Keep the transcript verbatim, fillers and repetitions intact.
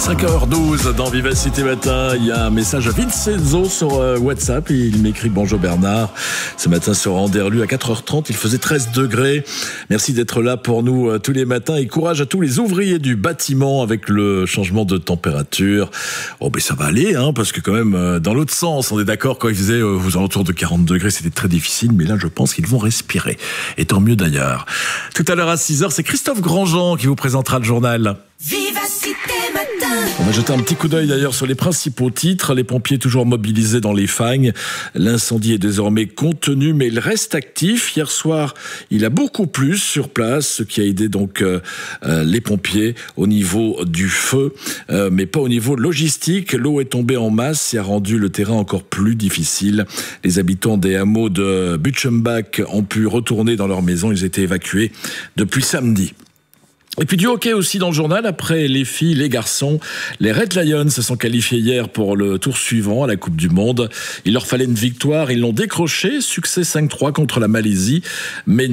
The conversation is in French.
cinq heures douze dans Vivacité Matin, il y a un message à Vincenzo sur WhatsApp et il m'écrit: bonjour Bernard, ce matin sur Anderlu à quatre heures trente, il faisait treize degrés. Merci d'être là pour nous euh, tous les matins et courage à tous les ouvriers du bâtiment avec le changement de température. Oh ben ça va aller, hein, parce que quand même euh, dans l'autre sens, on est d'accord, quand il faisait euh, aux alentours de quarante degrés, c'était très difficile, mais là je pense qu'ils vont respirer. Et tant mieux d'ailleurs. Tout à l'heure à six heures, c'est Christophe Grandjean qui vous présentera le journal. Vivacité Matin. On va jeter un petit coup d'œil d'ailleurs sur les principaux titres. Les pompiers toujours mobilisés dans les Fagnes. L'incendie est désormais contenu, mais il reste actif. Hier soir, il a beaucoup plu sur place, ce qui a aidé donc euh, euh, les pompiers au niveau du feu, euh, mais pas au niveau logistique. L'eau est tombée en masse et a rendu le terrain encore plus difficile. Les habitants des hameaux de Butschenbach ont pu retourner dans leur maison. Ils étaient évacués depuis samedi. Et puis du hockey aussi dans le journal, après les filles, les garçons. Les Red Lions se sont qualifiés hier pour le tour suivant à la Coupe du Monde. Il leur fallait une victoire, ils l'ont décroché, succès cinq trois contre la Malaisie, mais